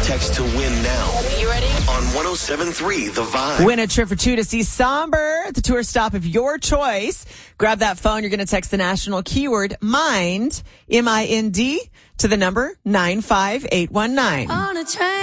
Text to win now. You ready? On 107.3 The Vibe. Win a trip for two to see Somber at the tour stop of your choice. Grab that phone. You're going to text the national keyword MIND, MIND, to the number 95819. On a train.